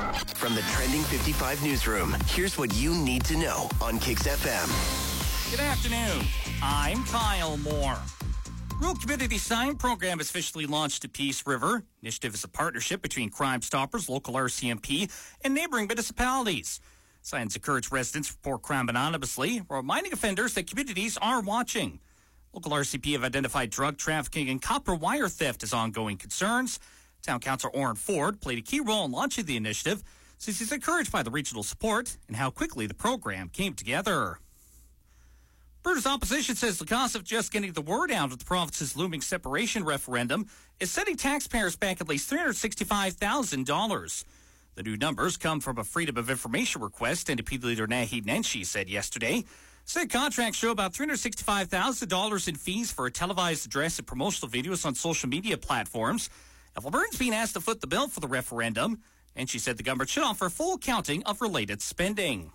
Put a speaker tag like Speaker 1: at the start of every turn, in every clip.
Speaker 1: From the Trending 55 newsroom, here's what you need to know on Kicks FM.
Speaker 2: Good afternoon. I'm Kyle Moore. Rural Community Sign Program has officially launched at Peace River. Initiative is a partnership between Crime Stoppers, local RCMP, and neighboring municipalities. Signs encourage residents to report crime anonymously, reminding offenders that communities are watching. Local RCMP have identified drug trafficking and copper wire theft as ongoing concerns. Town Councillor Orrin Ford played a key role in launching the initiative, since he's encouraged by the regional support and how quickly the program came together. Alberta's opposition says the cost of just getting the word out of the province's looming separation referendum is setting taxpayers back at least $365,000. The new numbers come from a Freedom of Information request, NDP leader Naheed Nenshi said yesterday. Said contracts show about $365,000 in fees for a televised address and promotional videos on social media platforms. If Albertans being asked to foot the bill for the referendum, and she said the government should offer full accounting of related spending.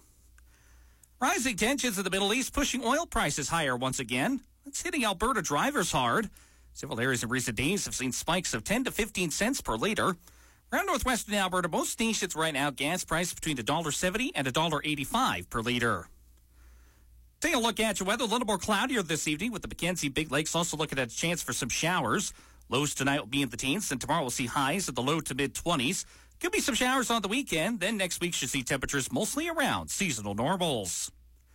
Speaker 2: Rising tensions in the Middle East pushing oil prices higher once again. That's hitting Alberta drivers hard. Several areas in recent days have seen spikes of 10 to 15 cents per liter. Around northwestern Alberta, most stations right now gas price between $1.70 and $1.85 per liter. Take a look at your weather. A little more cloudier this evening with the Mackenzie Big Lakes also looking at a chance for some showers. Lows tonight will be in the teens, and tomorrow we'll see highs at the low to mid-20s. Could be some showers on the weekend. Then next week should see temperatures mostly around seasonal normals.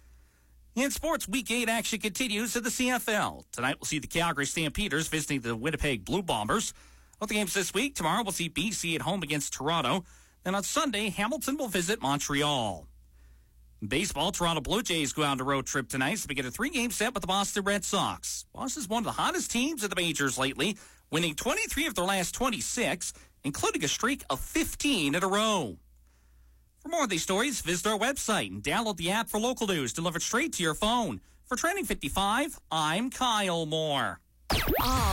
Speaker 2: In sports, Week 8 action continues in the CFL. Tonight we'll see the Calgary Stampeders visiting the Winnipeg Blue Bombers. Both the games this week. Tomorrow we'll see BC at home against Toronto. Then on Sunday, Hamilton will visit Montreal. In baseball, Toronto Blue Jays go on a road trip tonight to begin a 3-game set with the Boston Red Sox. Boston's one of the hottest teams in the majors lately, winning 23 of their last 26, including a streak of 15 in a row. For more of these stories, visit our website and download the app for local news delivered straight to your phone. For Trending 55, I'm Kyle Moore.